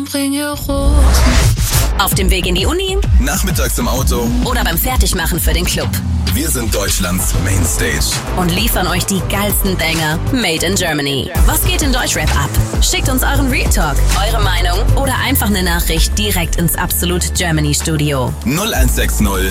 Bring ihr Rosen. Auf dem Weg in die Uni, nachmittags im Auto oder beim Fertigmachen für den Club. Wir sind Deutschlands Mainstage Und liefern euch die geilsten Banger made in Germany. Was geht in Deutschrap ab? Schickt uns euren Real Talk, eure Meinung oder einfach eine Nachricht direkt ins Absolut Germany Studio. 0160